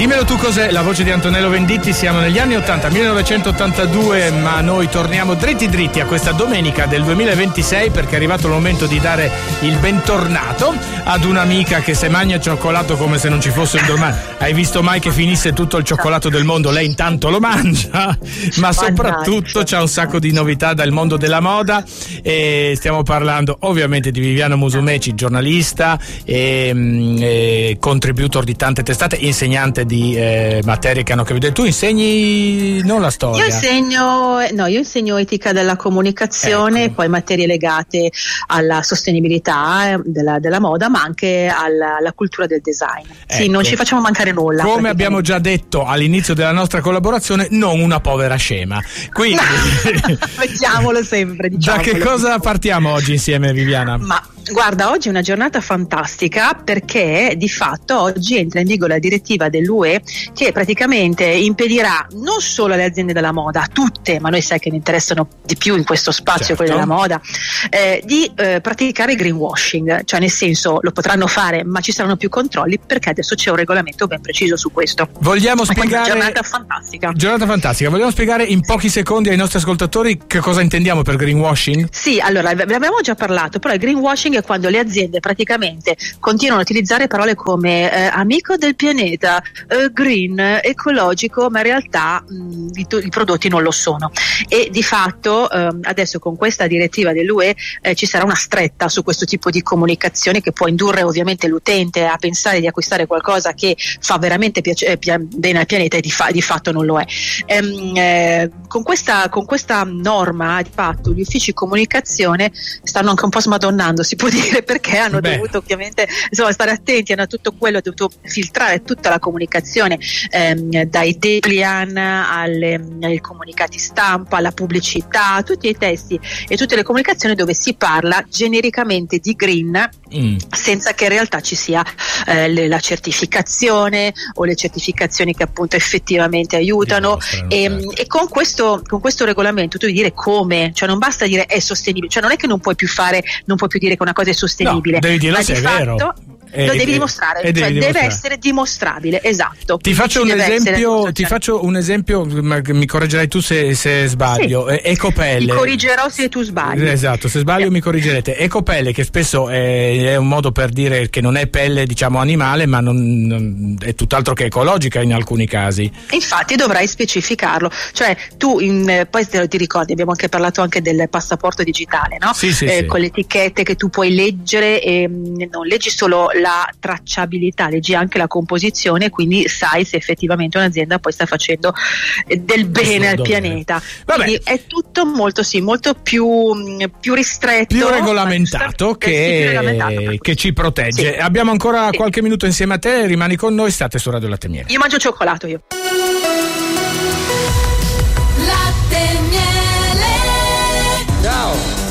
Dimmelo tu cos'è la voce di Antonello Venditti. Siamo negli anni 80, 1982, ma noi torniamo dritti a questa domenica del 2026 perché è arrivato il momento di dare il bentornato ad un'amica che se mangia cioccolato come se non ci fosse il domani. Hai visto mai che finisse tutto il cioccolato del mondo? Lei intanto lo mangia, ma soprattutto c'ha un sacco di novità dal mondo della moda, e stiamo parlando ovviamente di Viviana Musumeci, giornalista e contributor di tante testate, insegnante di materie che hanno a che vedere. Tu insegni non la storia? Io insegno etica della comunicazione, ecco. Poi materie legate alla sostenibilità della moda, ma anche alla cultura del design. Ecco. Sì, non ci facciamo mancare nulla. Come abbiamo già detto all'inizio della nostra collaborazione, non una povera scema. Quindi mettiamolo sempre, diciamo. Da che cosa partiamo oggi insieme, Viviana? Ma guarda, oggi è una giornata fantastica perché di fatto oggi entra in vigore la direttiva dell'UE che praticamente impedirà non solo alle aziende della moda, tutte, ma noi sai che ne interessano di più in questo spazio, certo, quelle della moda, di praticare greenwashing, cioè nel senso lo potranno fare ma ci saranno più controlli perché adesso c'è un regolamento ben preciso su questo. Vogliamo spiegare, una giornata fantastica. Vogliamo spiegare in pochi secondi ai nostri ascoltatori che cosa intendiamo per greenwashing? Sì, allora ve l'abbiamo già parlato, però il greenwashing è quando le aziende praticamente continuano a utilizzare parole come amico del pianeta, green, ecologico, ma in realtà i prodotti non lo sono. E di fatto adesso con questa direttiva dell'UE ci sarà una stretta su questo tipo di comunicazione che può indurre ovviamente l'utente a pensare di acquistare qualcosa che fa veramente bene al pianeta e di fatto non lo è. Con questa norma di fatto gli uffici comunicazione stanno anche un po' smadonnando, si può dire, perché hanno dovuto ovviamente stare attenti, hanno tutto quello, dovuto filtrare tutta la comunicazione dai dépliant ai comunicati stampa, alla pubblicità, tutti i testi e tutte le comunicazioni dove si parla genericamente di green senza che in realtà ci sia la certificazione o le certificazioni che appunto effettivamente aiutano e con questo regolamento tu devi dire come, cioè non basta dire è sostenibile, cioè non è che non puoi più dire che una cosa è sostenibile, devi dirlo se è vero. Lo devi dimostrare, deve essere dimostrabile, esatto. Ti faccio un esempio, ma mi correggerai tu se sbaglio. Sì. Ecopelle. Ti corrigerò se tu sbagli. Esatto, se sbaglio mi corrigerete. Ecopelle, che spesso è un modo per dire che non è pelle, diciamo, animale, ma non è tutt'altro che ecologica in alcuni casi. Infatti dovrai specificarlo, cioè tu poi ti ricordi, abbiamo anche parlato anche del passaporto digitale, no? Sì. Con le etichette che tu puoi leggere e non leggi solo la tracciabilità, leggi anche la composizione, quindi sai se effettivamente un'azienda poi sta facendo del bene al pianeta. Quindi è tutto molto più ristretto, più regolamentato, che ci protegge. Sì. Abbiamo ancora qualche minuto insieme a te, rimani con noi, state su Radio Latte Miele. Io mangio cioccolato io. Latte Miele. Ciao.